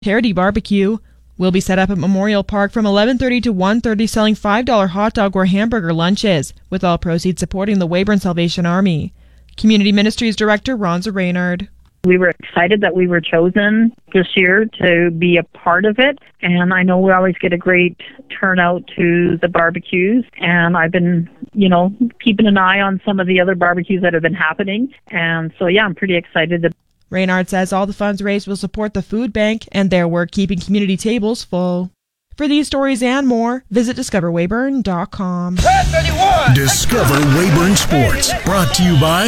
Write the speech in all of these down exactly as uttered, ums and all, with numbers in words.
Parody Barbecue will be set up at Memorial Park from eleven thirty to one thirty, selling five dollar hot dog or hamburger lunches, with all proceeds supporting the Weyburn Salvation Army. Community Ministries Director Ronza Reynard. We were excited that we were chosen this year to be a part of it, and I know we always get a great turnout to the barbecues, and I've been, you know, keeping an eye on some of the other barbecues that have been happening, and so yeah, I'm pretty excited. To- Reynard says all the funds raised will support the food bank and their work keeping community tables full. For these stories and more, visit discover weyburn dot com. Discover Weyburn Sports, brought to you by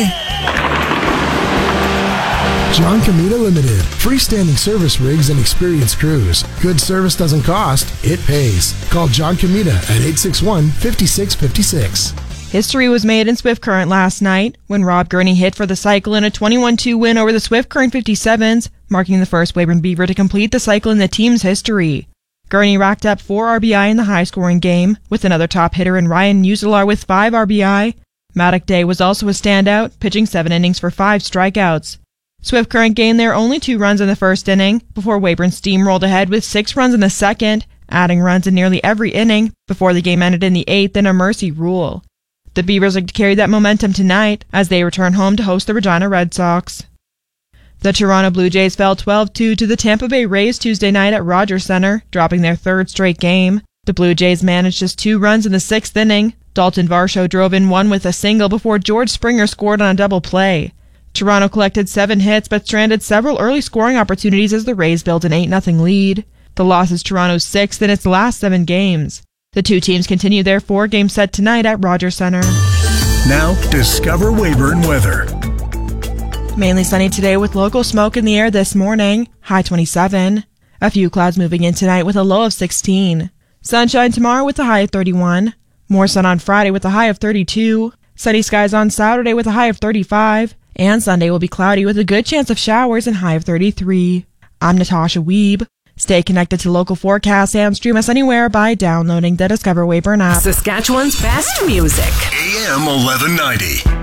John Comita Limited. Freestanding service rigs and experienced crews. Good service doesn't cost, it pays. Call John Comita at eight six one, five six five six. History was made in Swift Current last night when Rob Gurney hit for the cycle in a twenty-one two win over the Swift Current fifty-sevens, marking the first Weyburn Beaver to complete the cycle in the team's history. Gurney racked up four R B I in the high-scoring game, with another top hitter in Ryan Uselar with five R B I. Maddock Day was also a standout, pitching seven innings for five strikeouts. Swift Current gained their only two runs in the first inning, before Weyburn steamrolled ahead with six runs in the second, adding runs in nearly every inning, before the game ended in the eighth in a mercy rule. The Beavers look to carry that momentum tonight as they return home to host the Regina Red Sox. The Toronto Blue Jays fell twelve two to the Tampa Bay Rays Tuesday night at Rogers Center, dropping their third straight game. The Blue Jays managed just two runs in the sixth inning. Dalton Varsho drove in one with a single before George Springer scored on a double play. Toronto collected seven hits but stranded several early scoring opportunities as the Rays built an eight nothing lead. The loss is Toronto's sixth in its last seven games. The two teams continue their four-game set tonight at Rogers Center. Now, discover Weyburn weather. Mainly sunny today with local smoke in the air this morning, high twenty-seven. A few clouds moving in tonight with a low of sixteen. Sunshine tomorrow with a high of thirty-one. More sun on Friday with a high of thirty-two. Sunny skies on Saturday with a high of thirty-five. And Sunday will be cloudy with a good chance of showers and high of thirty-three. I'm Natasha Weeb. Stay connected to local forecasts and stream us anywhere by downloading the Discover Weyburn app. Saskatchewan's best music. A M eleven ninety.